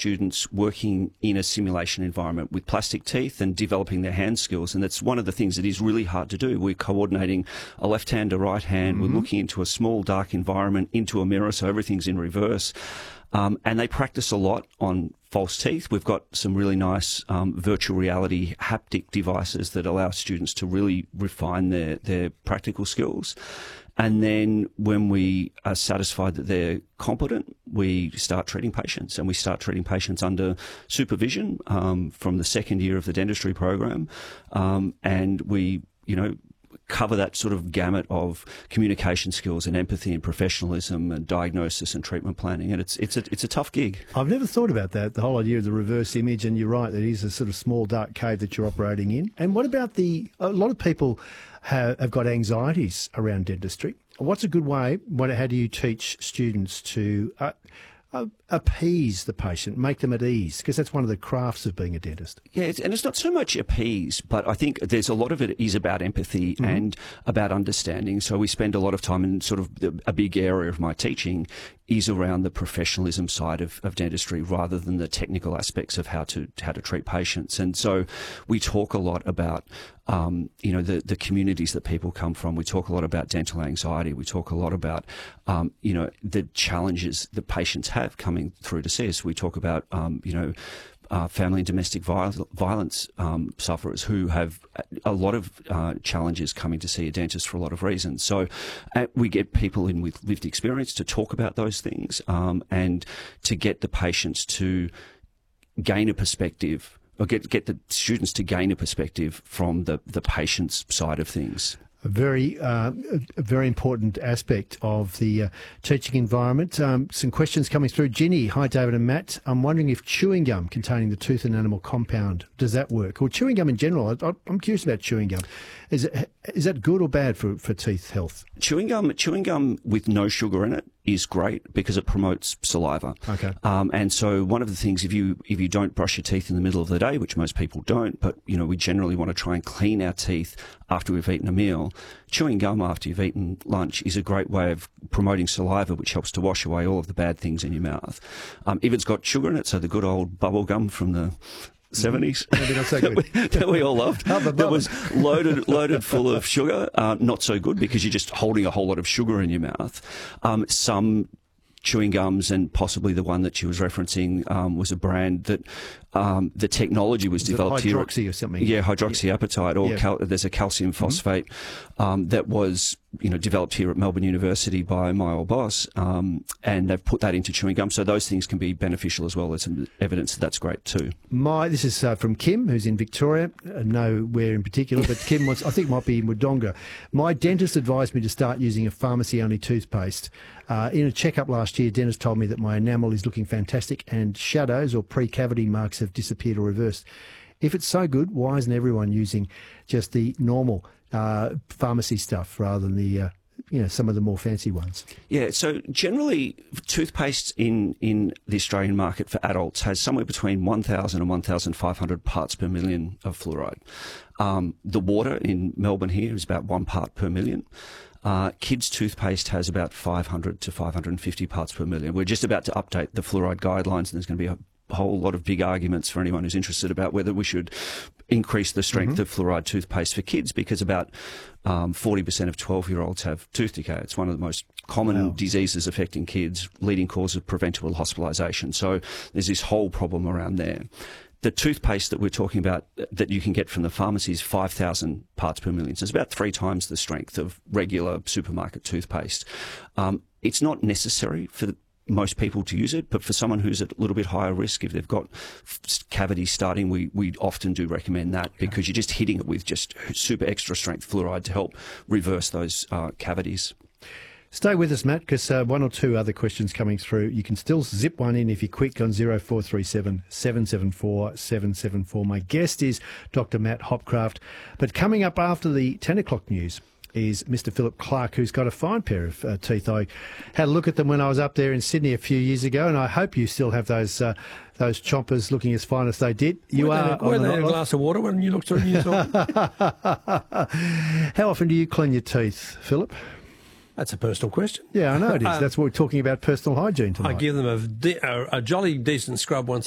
students working in a simulation environment with plastic teeth and developing their hand skills. And that's one of the things that is really hard to do. We're coordinating a left hand to right hand. We're looking into a small, dark environment, into a mirror, so everything's in reverse. And they practice a lot on false teeth. We've got some really nice virtual reality haptic devices that allow students to really refine their practical skills. And then when we are satisfied that they're competent, we start treating patients. And we start treating patients under supervision from the second year of the dentistry program. And we, cover that sort of gamut of communication skills and empathy and professionalism and diagnosis and treatment planning. And it's a tough gig. I've never thought about that, the whole idea of the reverse image, and you're right, that is a sort of small dark cave that you're operating in. And what about a lot of people have got anxieties around dentistry. What's a good way, how do you teach students to appease the patient, make them at ease? Because that's one of the crafts of being a dentist. Yeah, and it's not so much appease, but I think there's a lot of it is about empathy and about understanding. So we spend a lot of time in sort of a big area of my teaching is around the professionalism side of dentistry rather than the technical aspects of how to treat patients. And so we talk a lot about the communities that people come from. We talk a lot about dental anxiety. We talk a lot about the challenges that patients have coming through to see us. We talk about family and domestic violence sufferers who have a lot of challenges coming to see a dentist for a lot of reasons. So we get people in with lived experience to talk about those things and to get the patients to gain a perspective, or get the students to gain a perspective from the patient's side of things. A very important aspect of the teaching environment. Some questions coming through. Ginny, hi David and Matt. I'm wondering if chewing gum containing the tooth and enamel compound, does that work? Or chewing gum in general. I'm curious about chewing gum. Is that good or bad for teeth health? Chewing gum with no sugar in it is great because it promotes saliva. Okay. And so one of the things, if you don't brush your teeth in the middle of the day, which most people don't, but we generally want to try and clean our teeth after we've eaten a meal, chewing gum after you've eaten lunch is a great way of promoting saliva, which helps to wash away all of the bad things in your mouth. If it's got sugar in it, so the good old bubble gum from the 70s Maybe not so good. that we all loved, that was loaded full of sugar, not so good because you're just holding a whole lot of sugar in your mouth. Some chewing gums, and possibly the one that she was referencing was a brand that the technology was developed here. Hydroxy or something. Yeah, hydroxyapatite, or there's a calcium phosphate that was developed here at Melbourne University by my old boss, and they've put that into chewing gum. So those things can be beneficial as well. There's some evidence that's great too. This is from Kim, who's in Victoria, nowhere in particular, but Kim I think might be in Wodonga. My dentist advised me to start using a pharmacy-only toothpaste. In a checkup last year, dentist told me that my enamel is looking fantastic and shadows or pre-cavity marks have disappeared or reversed. If it's so good, why isn't everyone using just the normal pharmacy stuff rather than the some of the more fancy ones? Yeah, so generally toothpaste in the Australian market for adults has somewhere between 1,000 and 1,500 parts per million of fluoride. The water in Melbourne here is about 1 part per million. Kids' toothpaste has about 500 to 550 parts per million. We're just about to update the fluoride guidelines, and there's going to be a whole lot of big arguments for anyone who's interested about whether we should increase the strength of fluoride toothpaste for kids, because about 40% of 12-year-olds have tooth decay. It's one of the most common diseases affecting kids, leading cause of preventable hospitalisation. So there's this whole problem around there. The toothpaste that we're talking about that you can get from the pharmacy is 5,000 parts per million. So it's about 3 times the strength of regular supermarket toothpaste. It's not necessary for most people to use it, but for someone who's at a little bit higher risk, if they've got cavities starting, we often do recommend that, because you're just hitting it with just super extra strength fluoride to help reverse those cavities. Stay with us, Matt, because one or two other questions coming through. You can still zip one in if you're quick on 0437 774 774. My guest is Dr. Matt Hopcraft. But coming up after the 10 o'clock news is Mr. Philip Clark, who's got a fine pair of teeth. I had a look at them when I was up there in Sydney a few years ago, and I hope you still have those chompers looking as fine as they did. You were there a glass of water when you looked through and you saw. How often do you clean your teeth, Philip? That's a personal question. Yeah, I know it is. That's what we're talking about, personal hygiene tonight. I give them a jolly decent scrub once